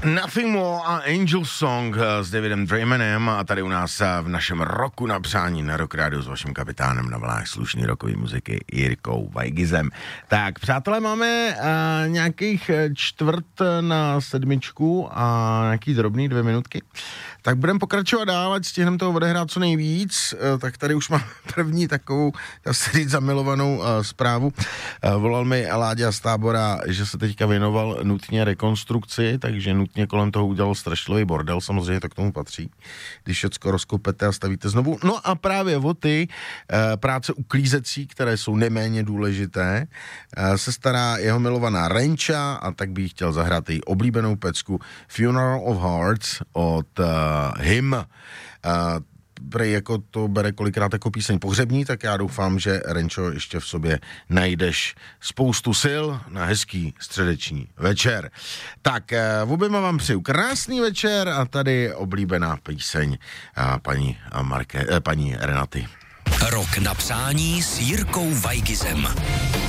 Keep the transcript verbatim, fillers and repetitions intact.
Nothing More a Angel Song s Davidem Draymanem a tady u nás v našem roku na přání na Rock Radio s vaším kapitánem na vlnách slušný rokový muziky Jirkou Vajgizem. Tak, přátelé, máme uh, nějakých čtvrt na sedmičku a nějaký drobný dvě minutky. Tak budeme pokračovat dál, ať stihneme toho odehrát co nejvíc. Uh, tak tady už mám první takovou, já si říct, zamilovanou uh, zprávu. Uh, volal mi Láďa z Tábora, že se teďka věnoval nutně rekonstrukci, takže nutně kolem toho udělal strašlivý bordel, samozřejmě to k tomu patří, když všecko rozkopete a stavíte znovu. No a právě o ty e, práce uklízecí, které jsou neméně důležité, e, se stará jeho milovaná Renča a tak bych chtěl zahrát její oblíbenou pecku Funeral of Hearts od uh, Him. Uh, Prej jako to bere kolikrát jako píseň pohřební, tak já doufám, že Renčo ještě v sobě najdeš spoustu sil na hezký středeční večer. Tak v oběma vám přeju krásný večer a tady oblíbená píseň paní, Marke, paní Renaty. Rok na přání s Jirkou Vajgizem.